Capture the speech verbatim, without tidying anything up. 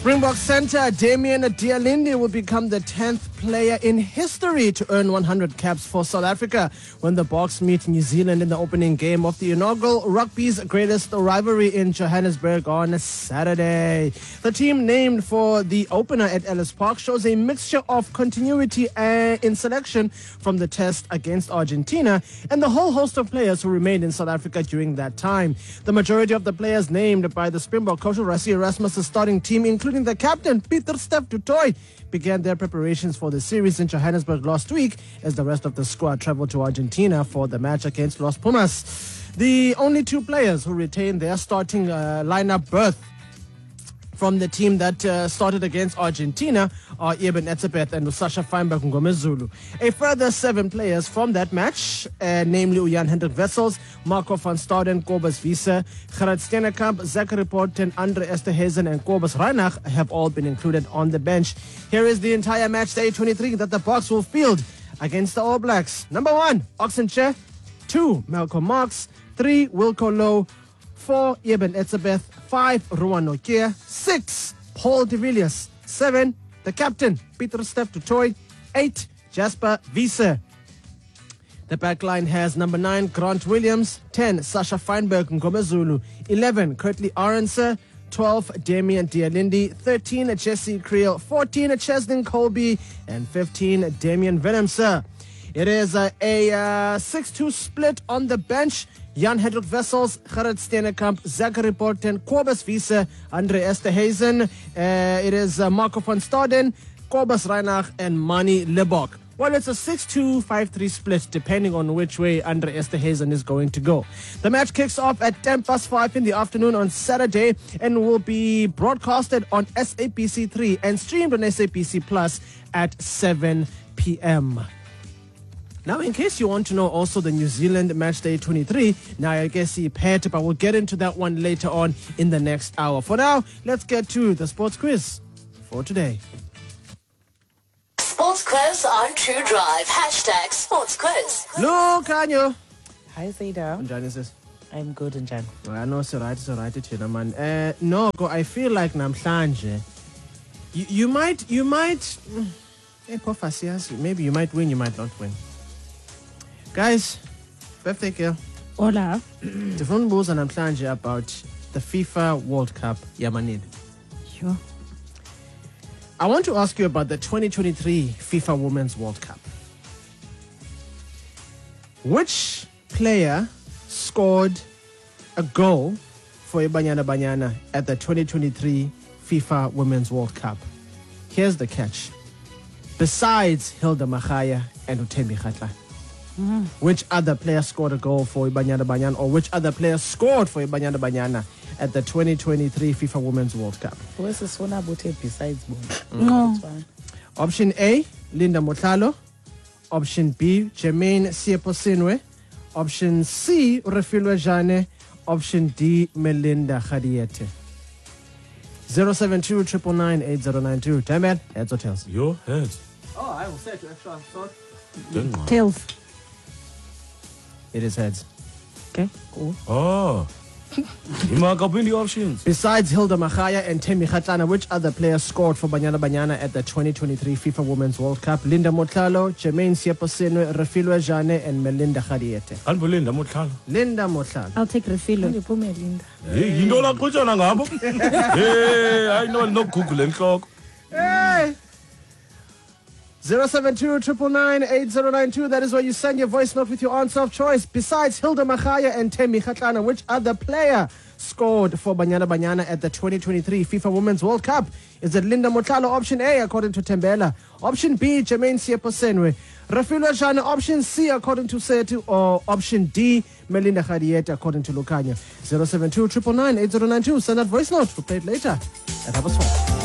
Springbok centre Damian Dialindi will become the tenth player in history to earn one hundred caps for South Africa when the Boks meet New Zealand in the opening game of the inaugural rugby's greatest rivalry in Johannesburg on Saturday. The team named for the opener at Ellis Park shows a mixture of continuity in selection from the test against Argentina and the whole host of players who remained in South Africa during that time. The majority of the players named by the Springbok coach Rassie Erasmus' starting team, including the captain Pieter-Steph du Toit, began their preparations for the series in Johannesburg last week as the rest of the squad traveled to Argentina for the match against Los Pumas. The only two players who retained their starting uh, lineup berth from the team that uh, started against Argentina are Eben Etzebeth and Sasha Feinberg Ngomezulu. A further seven players from that match, uh, namely Jan Hendrik Wessels, Marco van Staden, Kobus Wiese, Gerard Steenekamp, Zachary Porten, Andre Esterhuizen and Kobus Reinach, have all been included on the bench. Here is the entire match day twenty-three that the Boks will field against the All Blacks. Number one, Oxenche. Two, Malcolm Marx. Three, Wilco Low. Four, Eben Etzebeth. Five, Ruan Nokia. Six, Paul de Villiers. Seven, the captain, Pieter-Steph du Toit. Eight, Jasper Wiese. The backline has number nine, Grant Williams. Ten, Sasha Feinberg Ngomezulu. Eleven, Kurtley Arendse. Twelve, Damian Dialindi. Thirteen, Jesse Creel. Fourteen, Cheslin Colby. And fifteen, Damian Venomser. It is a, a uh, six two split on the bench. Jan Hendrik Wessels, Gerard Steenekamp, Zachary Porten, Kobus Wiese, Andre Esterhuizen. Uh, it is uh, Marco van Staden, Kobus Reinach, and Mani Lebok. Well, it's a six two, five three split, depending on which way Andre Esterhuizen is going to go. The match kicks off at ten past five in the afternoon on Saturday and will be broadcasted on S A B C three and streamed on S A B C Plus at seven p.m. Now, in case you want to know also the New Zealand match day twenty-three, now I guess he paired, but we'll get into that one later on in the next hour. For now, let's get to the sports quiz for today. Sports quiz on True Drive. Hashtag sports quiz. Lukanyo. Hi, Zayda. Njani sis? I'm good, Njani. Well, I know it's right, it's right, it's man. Uh, no, I feel like namhlanje. You, you might, you might, maybe you might win, you might not win. Guys, birthday girl. Hola. Different rules and I'm planning about the FIFA World Cup Yamanid. Sure. I want to ask you about the twenty twenty-three FIFA Women's World Cup. Which player scored a goal for Banyana Banyana at the twenty twenty-three FIFA Women's World Cup? Here's the catch. Besides Hilda Machaya and Uthembi Kgatla. Mm. Which other player scored a goal for Banyana Banyana, or which other player scored for Banyana Banyana at the twenty twenty-three FIFA Women's World Cup? Where's the Sona Bote besides Bob? No. Option A, Linda Motlhalo. Option B, Jermaine Sieposinwe. Option C, Refilwe Jane. Option D, Melinda Khadiete. zero seven two, nine nine nine, eight zero nine two. Damn it, heads or tails? Your heads. Oh, I will say to extra thought. Tails. It is heads. Okay, cool. Oh. You mark up in the options. Besides Hilda Machaya and Thembi Kgatlana, which other players scored for Banyana Banyana at the twenty twenty-three FIFA Women's World Cup? Linda Motlhalo, Jermaine Sieposinwe, Refilwe Jane, and Melinda Khadiete. Anbo Linda Motlhalo. Linda Motlhalo. I'll take Refilo. Linda. Hey, you know la kuchana ngabo. Hey, I know no Google and clock. Hey. zero seven two, nine nine nine, eight zero nine two. That is where you send your voice note with your answer of choice. Besides Hilda Machaya and Thembi Kgatlana, which other player scored for Banyana Banyana at the twenty twenty-three FIFA Women's World Cup? Is it Linda Motlhalo, option A, according to Tembela? Option B, Jermaine Sieposinwe. Refilwe Jane, option C, according to Setu, or option D, Melinda Khadiete, according to Lukanya. zero seven two, nine nine nine, eight zero nine two. Send that voice note. We'll play it later at Harborsford.